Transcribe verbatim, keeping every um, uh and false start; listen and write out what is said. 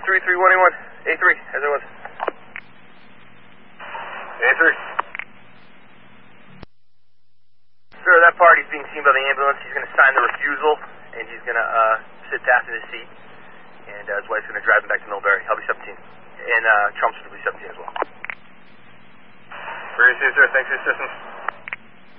three three one eight one. A three, as it was. A three. Sir, that party's being seen by the ambulance. He's going to sign the refusal, and he's going to uh, sit passenger seat, and uh, his wife's going to drive him back to Millbury. I'll be seventeen. And uh, Trump's will be seventeen as well. Very soon, sir. Thanks for your assistance.